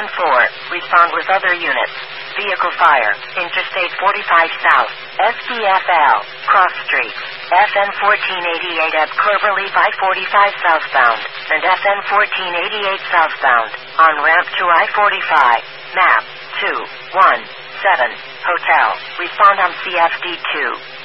Respond with other units. Vehicle fire. Interstate 45 South. SPFL. Cross Street. FN 1488 at Cloverleaf I-45 southbound. And FN 1488 southbound. On ramp to I-45. Map 217. Hotel. Respond on CFD 2.